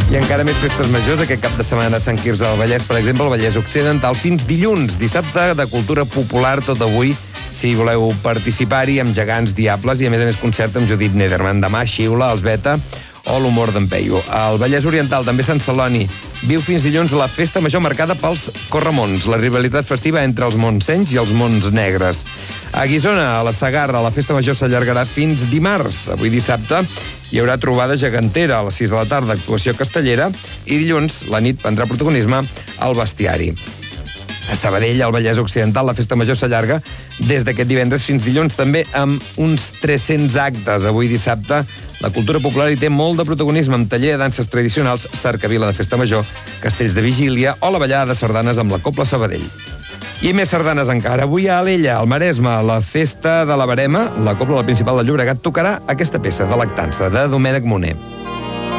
I encara més festes majors aquest cap de setmana a Sant Quirze del Vallès, per exemple, al Vallès Occidental, fins dilluns, dissabte de cultura popular tot avui, si voleu participar-hi, amb gegants, diables i a més concert amb Judit Nederman. Demà Xiula, els Beta o l'Humor d'en Peyu. Al Vallès Oriental, també Sant Celoni, viu fins dilluns la festa major marcada pels corramons, la rivalitat festiva entre els montsenys i els monts negres. A Guissona, a la Segarra, la festa major s'allargarà fins dimarts. Avui dissabte hi haurà trobada gegantera a les 6 de la tarda, actuació castellera, i dilluns la nit prendrà protagonisme al bestiari. A Sabadell, al Vallès Occidental, la festa major s'allarga des d'aquest divendres fins dilluns, també amb uns 300 actes. Avui dissabte, la cultura popular hi té molt de protagonisme, amb taller de danses tradicionals, cercavila de festa major, castells de vigília o la ballada de sardanes amb la Cobla Sabadell. I més sardanes encara. Avui a Alella, al Maresme, la festa de la Verema, la Cobla Principal del Llobregat, tocarà aquesta peça de Lactança, de Domènec Moner.